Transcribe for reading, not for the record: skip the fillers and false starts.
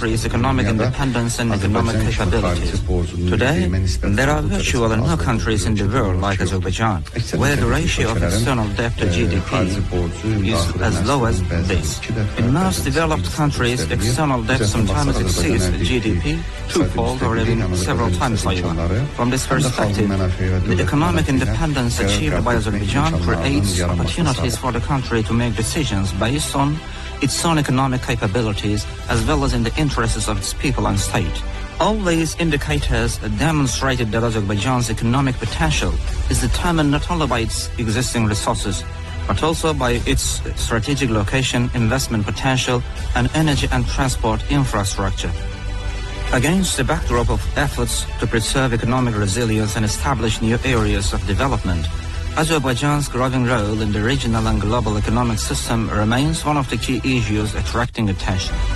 country's economic independence and economic capabilities. Today, there are virtually no countries in the world like Azerbaijan, where the ratio of external debt to GDP is as low as this. In most developed countries, external debt sometimes exceeds GDP twofold or even several times over. From this perspective, the economic independence achieved by Azerbaijan creates opportunities for the country to make decisions based on its own economic capabilities as well as in the interests of its people and state. All these indicators demonstrated that Azerbaijan's economic potential is determined not only by its existing resources, but also by its strategic location, investment potential, and energy and transport infrastructure. Against the backdrop of efforts to preserve economic resilience and establish new areas of development, Azerbaijan's growing role in the regional and global economic system remains one of the key issues attracting attention.